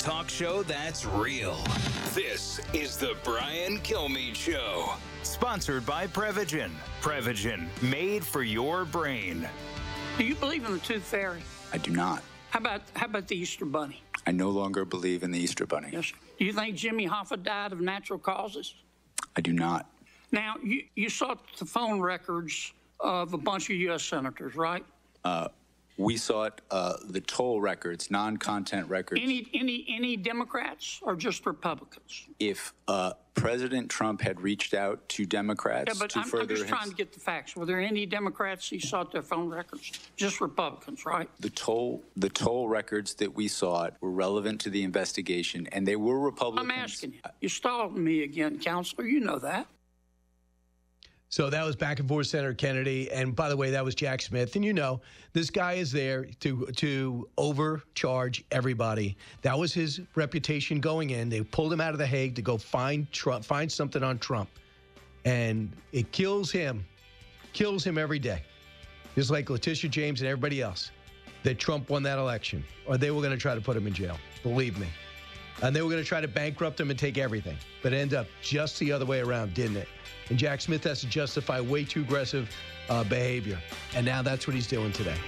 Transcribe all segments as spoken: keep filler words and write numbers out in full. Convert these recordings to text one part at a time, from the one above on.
talk show that's real. This is the Brian Kilmeade Show. Sponsored by Prevagen. Prevagen, made for your brain. Do you believe in the Tooth Fairy? I do not. How about how about the Easter Bunny? I no longer believe in the Easter Bunny. Yes. Do you think Jimmy Hoffa died of natural causes? I do not. Now, you, you sought the phone records of a bunch of U S senators, right? Uh, we sought uh, the toll records, non-content records. Any any any Democrats or just Republicans? If uh, President Trump had reached out to Democrats Yeah, but to I'm, further I'm just his, trying to get the facts. Were there any Democrats he sought their phone records? Just Republicans, right? the toll the toll records that we sought were relevant to the investigation, and they were Republicans. I'm asking you. You stalled me again, Counselor. You know that. So that was back and forth, Senator Kennedy. And by the way, that was Jack Smith. And you know, this guy is there to to overcharge everybody. That was his reputation going in. They pulled him out of The Hague to go find Trump, find something on Trump. And it kills him, kills him every day. Just like Letitia James and everybody else, that Trump won that election. Or they were going to try to put him in jail. Believe me. And they were going to try to bankrupt him and take everything. But it ended up just the other way around, didn't it? And Jack Smith has to justify way too aggressive uh, behavior. And now that's what he's doing today.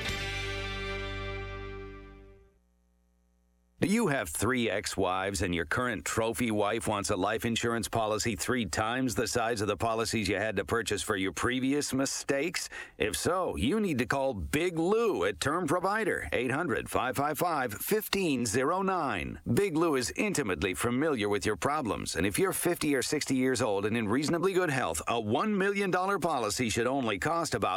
Do you have three ex-wives and your current trophy wife wants a life insurance policy three times the size of the policies you had to purchase for your previous mistakes? If so, you need to call Big Lou at Term Provider, eight hundred, five five five, one five zero nine. Big Lou is intimately familiar with your problems, and if you're fifty or sixty years old and in reasonably good health, a one million dollars policy should only cost about